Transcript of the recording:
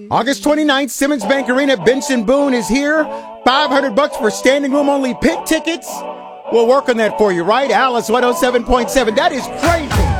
August 29th, Simmons Bank Arena, Benson Boone is here. $500 for standing room only pit tickets. We'll work on that for you, right? Alice 107.7. That is crazy.